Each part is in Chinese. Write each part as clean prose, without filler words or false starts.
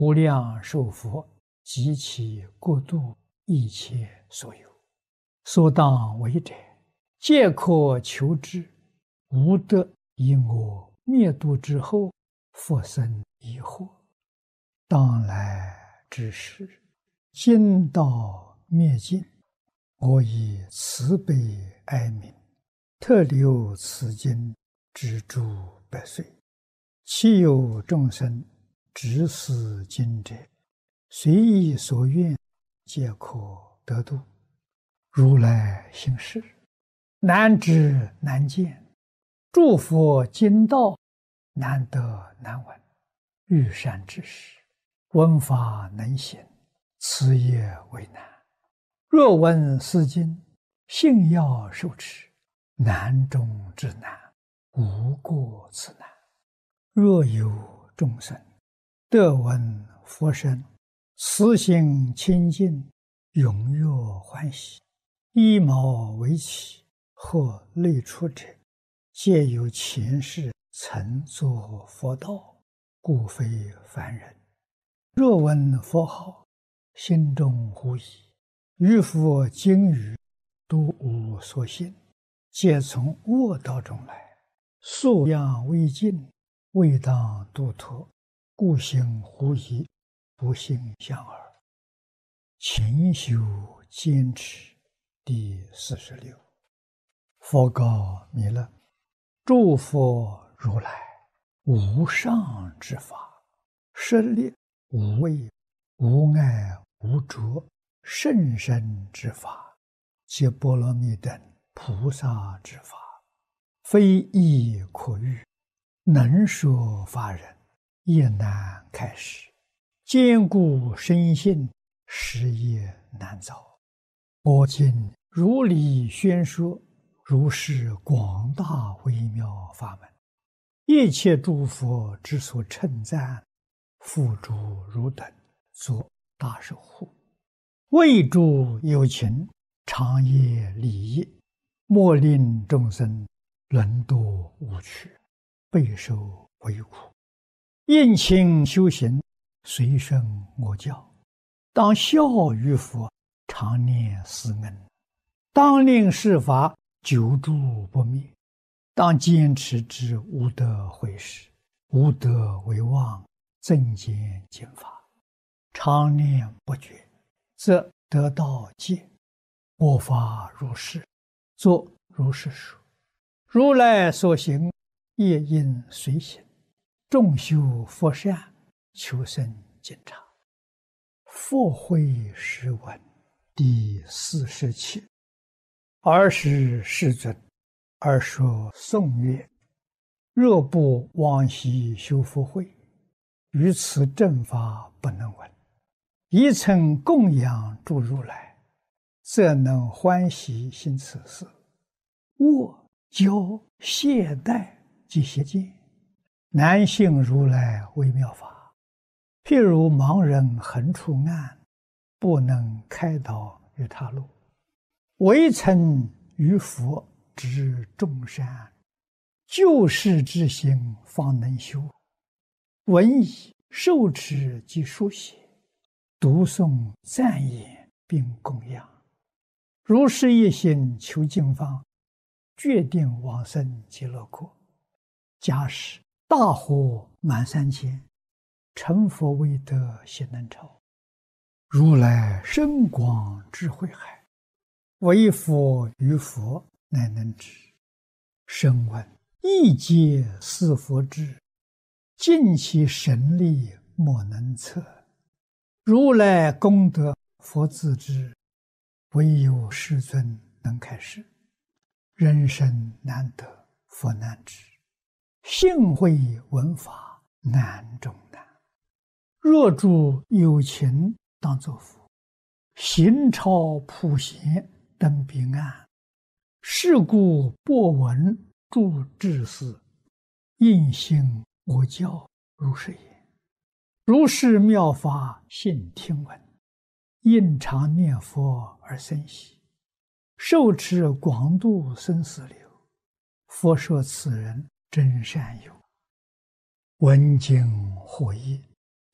无量寿佛及其国度一切所有，所当为者，皆可求之。无得因我灭度之后，复生疑惑。当来之时，今道灭尽，我以慈悲哀悯，特留此经之诸百岁。其有众生执此经者，随意所愿，皆可得度。如来行事，难知难见，诸佛经道，难得难闻。欲善知识，闻法能行，此也为难。若闻是经，信要受持，难中之难，无过此难。若有众生得闻佛声，慈心清净，踊跃欢喜，衣毛为起或类出者，皆有前世曾作佛道，故非凡人。若闻佛号，心中狐疑，于佛经语都无所信，皆从恶道中来，素养未尽，未当度脱，故行狐疑，不信相耳。勤修坚持。第46。佛告弥勒：诸佛如来无上之法，舍利无畏无碍无着甚深之法，皆波罗蜜等菩萨之法，非易可喻，能说法人也难开示，坚固深信，实业难遭。我今如理宣说，如是广大微妙法门，一切诸佛之所称赞，付诸汝等作大守护，为诸有情，长夜利益，莫令众生沦堕无趣，备受为苦。殷勤修行，随顺我教，当效于佛，常念斯恩，当令世法久住不灭，当坚持之无得毁失，无得为妄，增减经法，常念不绝，则得道戒。我法如是，作如是说。如来所行，业应随行，众修佛善，求生净察。佛慧诗文第47。尔时世尊，而说颂曰：若不往昔修福慧，于此正法不能闻。一曾供养诸如来，则能欢喜行此事。我教懈怠及邪见，难信如来微妙法。譬如盲人横出暗，不能开导于他路。唯曾于佛知众善，救世之心方能修。闻已受持及书写，读诵赞言并供养。如是一心求经方，决定往生极乐国。假使大火满3000，成佛未得悉能超。如来深广智慧海，唯佛于佛乃能知。声闻亦皆是佛智，尽其神力莫能测。如来功德佛自知，唯有世尊能开示。人生难得佛难知，信会闻法难中难。若诸有情当作佛，行超普贤登彼岸。是故播闻诸智士，应信我教如是言。如是妙法信听闻，应常念佛而生喜，受持广度生死流。佛说此人真善友。闻经获益第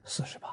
48。